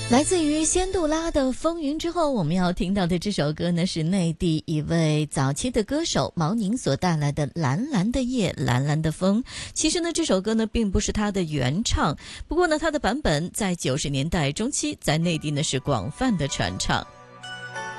来自于仙杜拉的《风云》之后，我们要听到的这首歌呢，是内地一位早期的歌手毛宁所带来的《蓝蓝的夜，蓝蓝的风》。其实呢，这首歌呢并不是他的原唱，不过呢，他的版本在90年代中期在内地呢是广泛的传唱。